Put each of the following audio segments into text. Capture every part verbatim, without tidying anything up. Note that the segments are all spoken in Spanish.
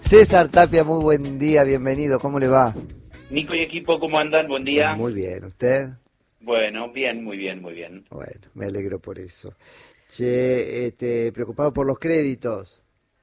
César Tapia, muy buen día, bienvenido, ¿cómo le va? Nico y equipo, ¿cómo andan? Buen día. Muy bien, ¿usted? Bueno, bien, muy bien, muy bien. Bueno, me alegro por eso. Che, este, preocupado por los créditos.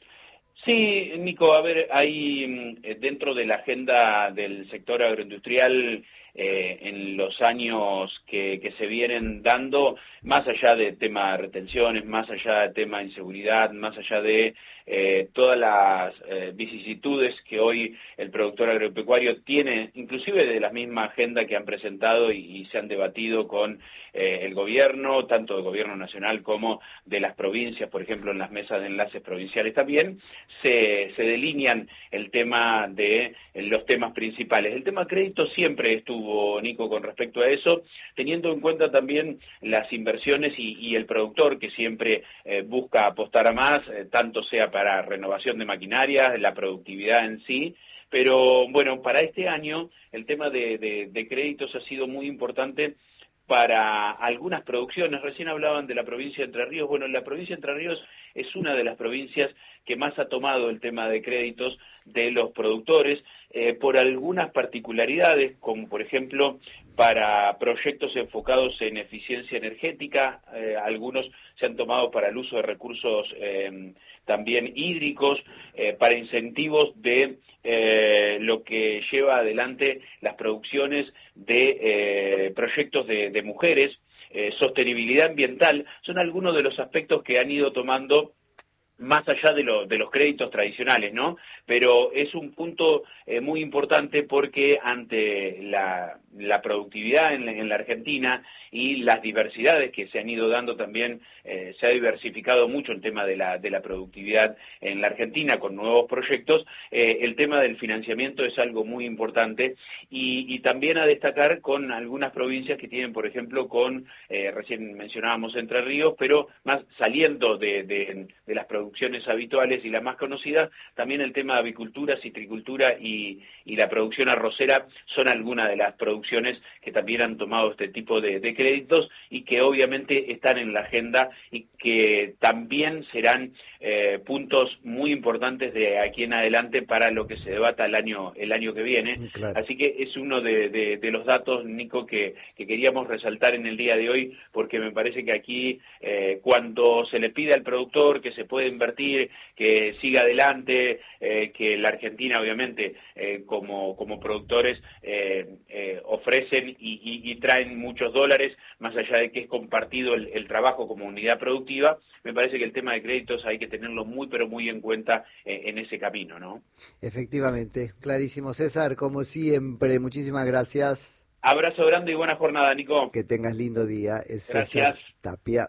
Sí, Nico, a ver, hay dentro de la agenda del sector agroindustrial eh, en los años que, que se vienen dando, más allá de tema de retenciones, más allá de tema de inseguridad, más allá de eh, todas las eh, vicisitudes que hoy el productor agropecuario tiene, inclusive de la misma agenda que han presentado y, y se han debatido con eh, el gobierno, tanto del gobierno nacional como de las provincias, por ejemplo, en las mesas de enlaces provinciales también, se, se delinean el tema de los temas principales. El tema crédito siempre estuvo, Nico, con respecto a eso, teniendo en cuenta también las inversiones y, y el productor que siempre eh, busca apostar a más, eh, tanto sea para renovación de maquinaria, la productividad en sí, pero bueno, para este año el tema de, de, de créditos ha sido muy importante para algunas producciones. Recién hablaban de la provincia de Entre Ríos. Bueno, la provincia de Entre Ríos es una de las provincias que más ha tomado el tema de créditos de los productores eh, por algunas particularidades, como por ejemplo para proyectos enfocados en eficiencia energética, eh, algunos se han tomado para el uso de recursos eh, también hídricos, eh, para incentivos de eh, lo que lleva adelante las producciones de eh, proyectos de, de mujeres, eh, sostenibilidad ambiental, son algunos de los aspectos que han ido tomando más allá de, lo, de los créditos tradicionales, ¿no? Pero es un punto eh, muy importante porque ante la, la productividad en la, en la Argentina y las diversidades que se han ido dando también, eh, se ha diversificado mucho el tema de la, de la productividad en la Argentina con nuevos proyectos, eh, el tema del financiamiento es algo muy importante y, y también a destacar con algunas provincias que tienen, por ejemplo, con, eh, recién mencionábamos Entre Ríos, pero más saliendo de, de, de las producciones habituales y las más conocidas, también el tema de avicultura, citricultura y, y la producción arrocera son algunas de las producciones que también han tomado este tipo de, de créditos y que obviamente están en la agenda y que también serán eh, puntos muy importantes de aquí en adelante para lo que se debata el año el año que viene. Claro. Así que es uno de, de, de los datos, Nico, que, que queríamos resaltar en el día de hoy, porque me parece que aquí eh, cuando se le pide al productor que se puede invertir, que siga adelante, eh, que la Argentina obviamente eh, como, como productores eh, eh, ofrecen y, y, y traen muchos dólares, más allá de que es compartido el, el trabajo como unidad productiva, me parece que el tema de créditos hay que tenerlo muy pero muy en cuenta eh, en ese camino, ¿no? Efectivamente, clarísimo. César, como siempre, muchísimas gracias. Abrazo grande y buena jornada, Nico. Que tengas lindo día. Es Gracias. César Tapia.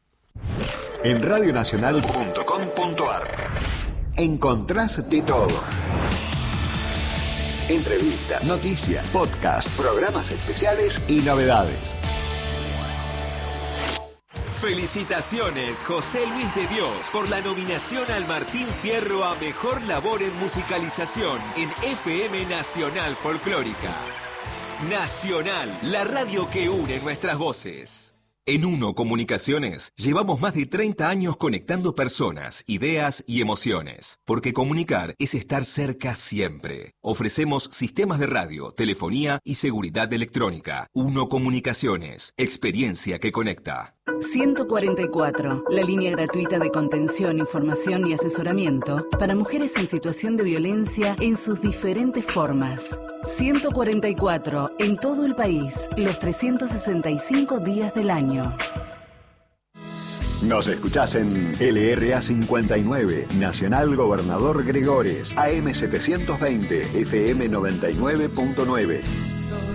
En radio nacional punto com punto ar encontrás de todo. Entrevistas, noticias, podcast, programas especiales y novedades. Felicitaciones, José Luis de Dios, por la nominación al Martín Fierro a Mejor Labor en Musicalización en F M Nacional Folclórica. Nacional, la radio que une nuestras voces. En Uno Comunicaciones llevamos más de treinta años conectando personas, ideas y emociones, porque comunicar es estar cerca siempre. Ofrecemos sistemas de radio, telefonía y seguridad electrónica. Uno Comunicaciones, experiencia que conecta. ciento cuarenta y cuatro, la línea gratuita de contención, información y asesoramiento para mujeres en situación de violencia en sus diferentes formas. ciento cuarenta y cuatro, en todo el país, los trescientos sesenta y cinco días del año. Nos escuchás en L R A cincuenta y nueve, Nacional Gobernador Gregores, A M setecientos veinte, F M noventa y nueve punto nueve.